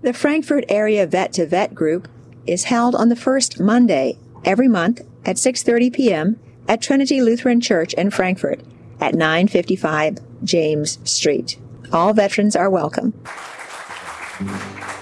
The Frankfort Area Vet to Vet group is held on the first Monday every month at 6:30 p.m. at Trinity Lutheran Church in Frankfort at 955 James Street. All veterans are welcome.